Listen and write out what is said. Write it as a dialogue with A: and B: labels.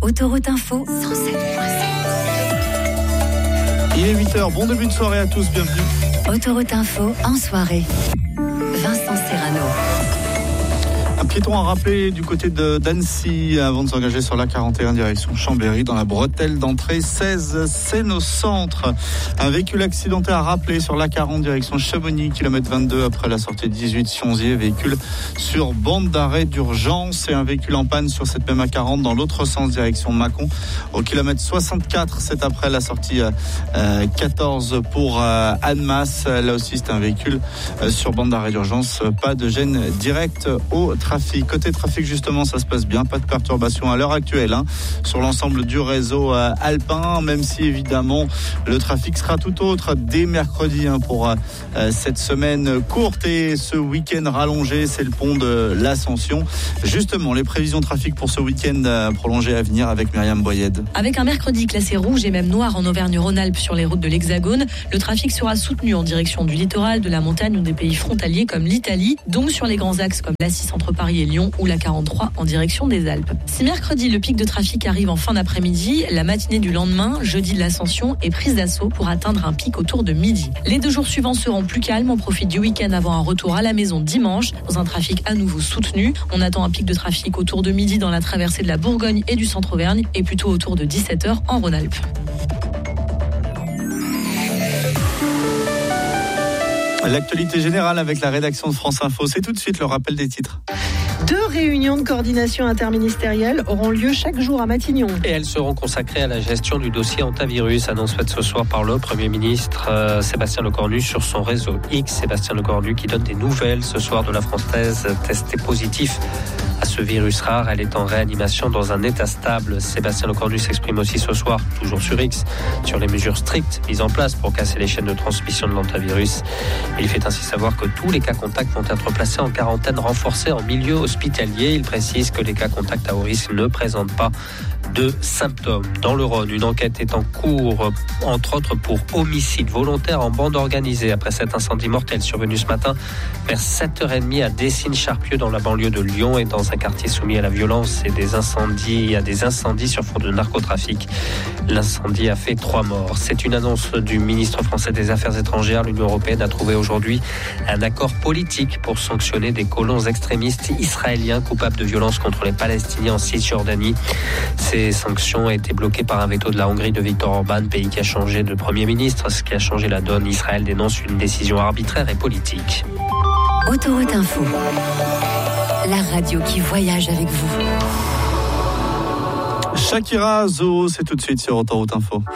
A: Autoroute Info 107.7.
B: Il est 8h, bon début de soirée à tous, bienvenue.
A: Autoroute Info en soirée. Vincent Serrano.
B: Un piéton à rappeler du côté d'Annecy avant de s'engager sur la 41 direction Chambéry dans la bretelle d'entrée 16 Seine au centre. Un véhicule accidenté à rappeler sur la 40 direction Chamonix, kilomètre 22 après la sortie 18 Sionzier. Véhicule sur bande d'arrêt d'urgence et un véhicule en panne sur cette même A40 dans l'autre sens direction Mâcon au kilomètre 64. C'est après la sortie 14 pour Annemasse. Là aussi c'est un véhicule sur bande d'arrêt d'urgence. Pas de gêne directe au trafic. Côté trafic, justement, ça se passe bien. Pas de perturbation à l'heure actuelle sur l'ensemble du réseau alpin, même si évidemment le trafic sera tout autre dès mercredi pour cette semaine courte et ce week-end rallongé. C'est le pont de l'Ascension. Justement, les prévisions trafic pour ce week-end prolongé à venir avec Myriam Boyed.
C: Avec un mercredi classé rouge et même noir en Auvergne-Rhône-Alpes sur les routes de l'Hexagone, le trafic sera soutenu en direction du littoral, de la montagne ou des pays frontaliers comme l'Italie, donc sur les grands axes comme l'A6 entre Paris et Lyon ou la 43 en direction des Alpes. Si mercredi, le pic de trafic arrive en fin d'après-midi, la matinée du lendemain, jeudi de l'Ascension, est prise d'assaut pour atteindre un pic autour de midi. Les 2 jours suivants seront plus calmes. On profite du week-end avant un retour à la maison dimanche, dans un trafic à nouveau soutenu. On attend un pic de trafic autour de midi dans la traversée de la Bourgogne et du centre-Auvergne et plutôt autour de 17h en Rhône-Alpes.
B: L'actualité générale avec la rédaction de France Info. C'est tout de suite le rappel des titres.
D: 2 réunions de coordination interministérielle auront lieu chaque jour à Matignon.
E: Et elles seront consacrées à la gestion du dossier hantavirus, annonce faite ce soir par le Premier ministre Sébastien Lecornu sur son réseau X. Sébastien Lecornu qui donne des nouvelles ce soir de la Française testée positif à ce virus rare. Elle est en réanimation dans un état stable. Sébastien Lecornu s'exprime aussi ce soir, toujours sur X, sur les mesures strictes mises en place pour casser les chaînes de transmission de l'hantavirus. Il fait ainsi savoir que tous les cas contacts vont être placés en quarantaine renforcée en milieu hospitalier. Il précise que les cas contacts à haut risque ne présentent pas de symptômes. Dans le Rhône, une enquête est en cours, entre autres pour homicide volontaire en bande organisée après cet incendie mortel survenu ce matin vers 7h30 à Dessines-Charpieu dans la banlieue de Lyon et dans un quartier soumis à la violence et des incendies sur fond de narcotrafic. L'incendie a fait 3 morts. C'est une annonce du ministre français des Affaires étrangères. L'Union européenne a trouvé aujourd'hui un accord politique pour sanctionner des colons extrémistes israéliens coupables de violences contre les Palestiniens en Cisjordanie. Ces sanctions ont été bloquées par un veto de la Hongrie de Viktor Orban, pays qui a changé de Premier ministre. Ce qui a changé la donne, Israël dénonce une décision arbitraire et politique.
A: Autoroute Info. La radio qui voyage avec vous.
B: Shakira Zo, c'est tout de suite sur Autoroute Info.